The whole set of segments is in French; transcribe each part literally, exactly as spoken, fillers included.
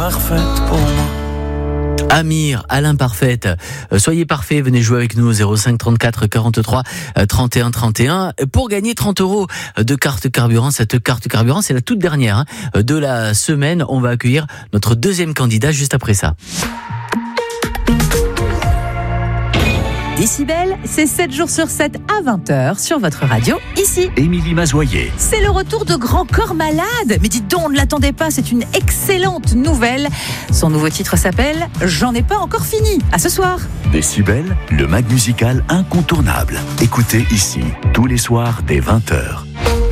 Parfaite pour moi. Amir, Alain Parfaite, euh, soyez parfaits, venez jouer avec nous au zéro cinq trente-quatre quarante-trois trente et un trente et un pour gagner trente euros de carte carburant. Cette carte carburant, c'est la toute dernière hein, de la semaine. On va accueillir notre deuxième candidat juste après ça. Décibel, c'est sept jours sur sept à vingt heures sur votre radio, ici. Émilie Mazoyer. C'est le retour de Grand Corps Malade. Mais dites donc, on ne l'attendait pas, c'est une excellente nouvelle. Son nouveau titre s'appelle « J'en ai pas encore fini ». À ce soir. Décibel, le mag musical incontournable. Écoutez ici, tous les soirs dès vingt heures.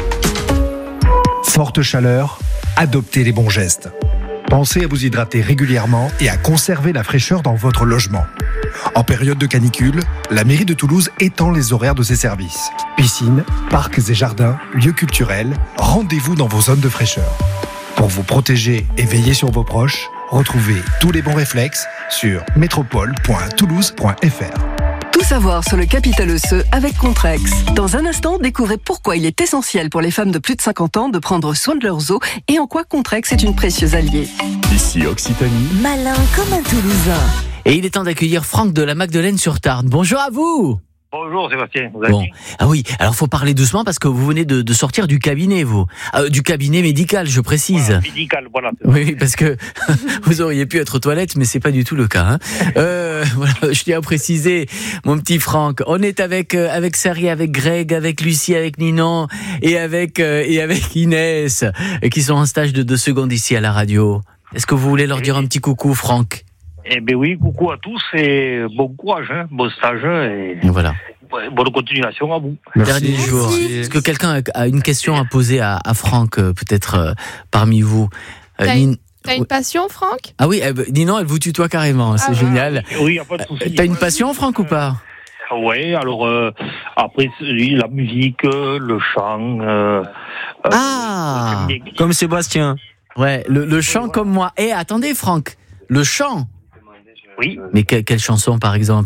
Forte chaleur, adoptez les bons gestes. Pensez à vous hydrater régulièrement et à conserver la fraîcheur dans votre logement. En période de canicule, la mairie de Toulouse étend les horaires de ses services. Piscines, parcs et jardins, lieux culturels, rendez-vous dans vos zones de fraîcheur. Pour vous protéger et veiller sur vos proches, retrouvez tous les bons réflexes sur métropole point toulouse point f r. Tout savoir sur le capital osseux avec Contrex. Dans un instant, découvrez pourquoi il est essentiel pour les femmes de plus de cinquante ans de prendre soin de leurs os et en quoi Contrex est une précieuse alliée. Ici Occitanie. Malin comme un Toulousain. Et il est temps d'accueillir Franck de la Magdeleine sur Tarn. Bonjour à vous. Bonjour Sébastien. Vous allez Bon. bien ? Ah oui, alors faut parler doucement parce que vous venez de, de sortir du cabinet, vous. Euh, du cabinet médical, je précise. Voilà, médical, voilà. Oui, parce que vous auriez pu être aux toilettes, mais c'est pas du tout le cas. Hein. Euh, voilà, je tiens à préciser, mon petit Franck, on est avec euh, avec Sari, avec Greg, avec Lucie, avec Ninon et avec euh, et avec Inès, euh, qui sont en stage de deux secondes ici à la radio. Est-ce que vous voulez leur dire un petit coucou, Franck ? Eh bien oui, coucou à tous et bon courage, hein, bon stage et Et voilà. bonne continuation à vous. Dernier jour. Est-ce que quelqu'un a une question à poser à, à Franck, euh, peut-être euh, parmi vous euh, T'as Nin- une, t'as une passion, Franck ? Ah oui, eh ben, Ninon, elle vous tutoie carrément, c'est Ah ouais. génial. Oui, y a pas de souci. T'as une passion, Franck, ou pas ? Oui, alors euh, après c'est la musique, euh, le chant. Euh, euh, Ah, j'aime bien. Comme Sébastien. ouais, le, le chant comme moi. Eh, attendez, Franck, le chant. Oui. Mais que- quelle chanson, par exemple ?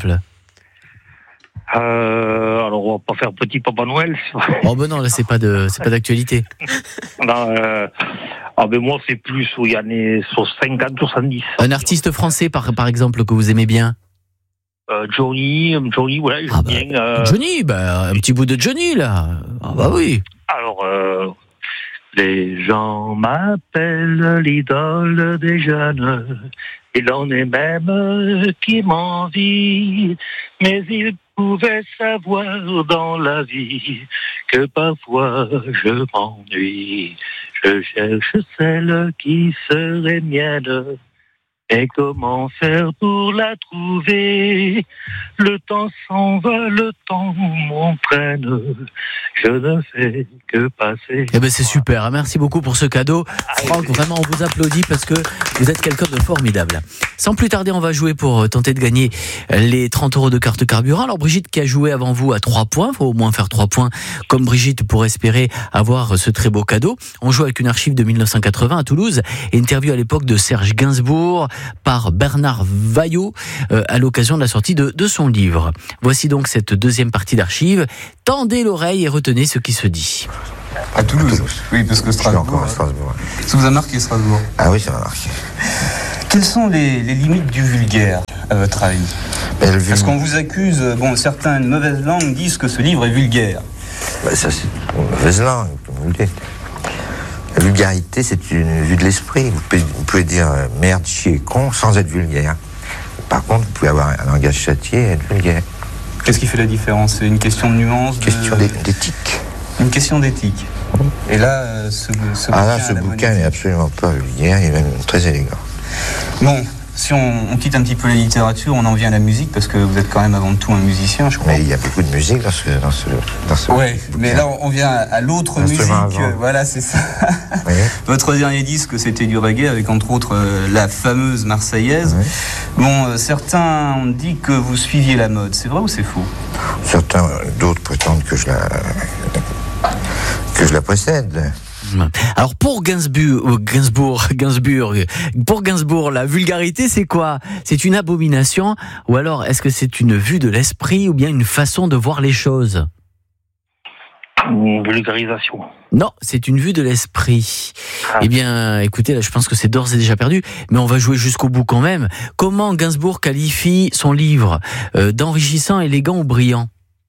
Euh, alors on va pas faire Petit Papa Noël. Oh ben non, là c'est pas de, c'est pas d'actualité. Non, euh, ah ben moi c'est plus où il y en a cinquante, soixante-dix. Un artiste français, par par exemple, que vous aimez bien. Euh, Johnny, Johnny, voilà, j'aime Ah bah, bien. Euh, Johnny, bah, un petit bout de Johnny là. Ah bah oui. Alors, euh, les gens m'appellent l'idole des jeunes, et l'on est même qui m'envie, mais ils pouvaient savoir dans la vie que parfois je m'ennuie. Je cherche celle qui serait mienne. Et comment faire pour la trouver ? Le temps s'en va, le temps m'entraîne. Je ne fais que passer. Eh ben c'est super, merci beaucoup pour ce cadeau. Franck, vraiment on vous applaudit parce que vous êtes quelqu'un de formidable. Sans plus tarder, on va jouer pour tenter de gagner les trente euros de carte carburant. Alors Brigitte qui a joué avant vous à trois points, il faut au moins faire trois points comme Brigitte pour espérer avoir ce très beau cadeau. On joue avec une archive de dix-neuf cent quatre-vingts à Toulouse, interview à l'époque de Serge Gainsbourg par Bernard Vaillot euh, à l'occasion de la sortie de, de son livre. Voici donc cette deuxième partie d'archive. Tendez l'oreille et retenez ce qui se dit. À Toulouse. Oui, parce que Strasbourg. encore à Strasbourg. Ça vous a marqué Strasbourg? Ah oui, ça m'a marqué. Quelles sont les, les limites du vulgaire, à votre avis? Mais le vul- Parce qu'on vous accuse, bon, certaines mauvaises langues disent que ce livre est vulgaire. Bah, ça, c'est une mauvaise langue, comme vous le dites. La vulgarité, c'est une vue de l'esprit. Vous pouvez, vous pouvez dire euh, merde, chier, con, sans être vulgaire. Par contre, vous pouvez avoir un langage châtié et être vulgaire. Qu'est-ce qui fait la différence? C'est une question de nuance, de- Question d'é- d'éthique. Une question d'éthique. Et là, euh, ce, ce Ah là, bouquin, ce la bouquin n'est monétique. absolument pas vulgaire, il est même très élégant. Bon, si on, on quitte un petit peu la littérature, on en vient à la musique, parce que vous êtes quand même avant tout un musicien, je crois. Mais il y a beaucoup de musique dans ce, dans ce, dans ce Ouais, bouquin. mais là on vient à l'autre musique, Instrument avant. euh, voilà c'est ça. Oui. Votre dernier disque c'était du reggae avec entre autres euh, la fameuse Marseillaise. Oui. Bon, euh, certains ont dit que vous suiviez la mode, c'est vrai ou c'est faux? Certains, d'autres prétendent que je la, que je la possède. Alors pour Gainsbourg, Gainsbourg, Gainsbourg, pour Gainsbourg, la vulgarité c'est quoi? C'est une abomination ou alors est-ce que c'est une vue de l'esprit ou bien une façon de voir les choses? Une vulgarisation. Non, c'est une vue de l'esprit. Ah. Eh bien, écoutez, là, je pense que c'est d'ores et déjà perdu, mais on va jouer jusqu'au bout quand même. Comment Gainsbourg qualifie son livre euh, d'enrichissant, élégant ou brillant ?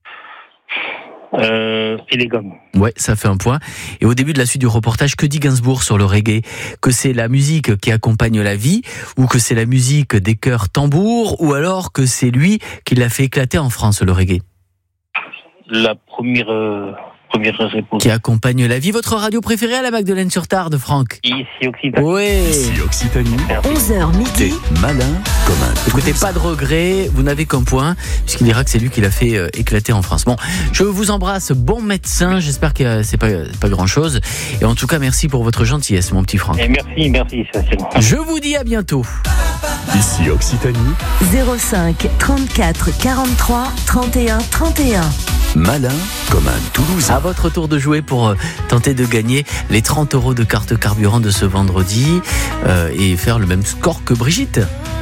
Euh, élégant. Ouais, ça fait un point. Et au début de la suite du reportage, que dit Gainsbourg sur le reggae ? Que c'est la musique qui accompagne la vie, ou que c'est la musique des chœurs tambours, ou alors que c'est lui qui l'a fait éclater en France, le reggae ? La première, euh, première réponse. Qui accompagne la vie. Votre radio préférée à la Magdeleine-sur-Tarbes, Franck ? Ici Occitanie. Oui. Ici Occitanie, onze heures midi. t'es malin comme un Écoutez, Toulousain. pas de regret, vous n'avez qu'un point, puisqu'il dira que c'est lui qui l'a fait euh, éclater en France. Bon, je vous embrasse, bon médecin, j'espère que euh, c'est pas, pas grand-chose. Et en tout cas, merci pour votre gentillesse, mon petit Franck. Et merci, merci, ça c'est bon. Je vous dis à bientôt. Ici Occitanie, zéro cinq trente-quatre quarante-trois trente et un trente et un. malin comme un À Toulousain. votre tour de jouer pour euh, tenter de gagner les trente euros de carte carburant de ce vendredi euh, et faire le même score que Brigitte.